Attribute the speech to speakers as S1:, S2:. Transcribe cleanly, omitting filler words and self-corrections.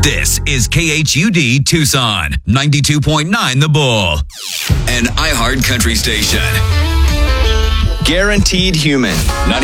S1: This is KHUD Tucson, 92.9 The Bull, an iHeart country station.
S2: Guaranteed Human.